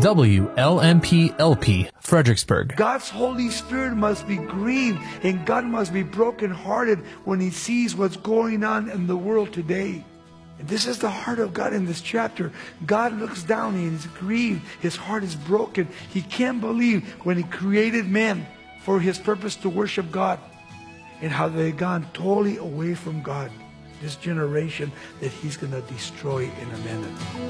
WLMP-LP, Fredericksburg. God's Holy Spirit must be grieved and God must be brokenhearted when He sees what's going on in the world today. And this is the heart of God in this chapter. God looks down and He's grieved. His heart is broken. He can't believe when He created man for His purpose to worship God and how they've gone totally away from God. This generation that He's going to destroy in a minute.